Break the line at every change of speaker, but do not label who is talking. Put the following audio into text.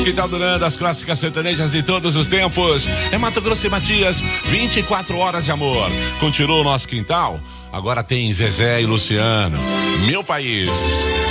Quintal Duran, das clássicas sertanejas de todos os tempos. É Mato Grosso e Matias, 24 horas de amor. Continua o nosso quintal. Agora tem Zezé e Luciano. Meu país.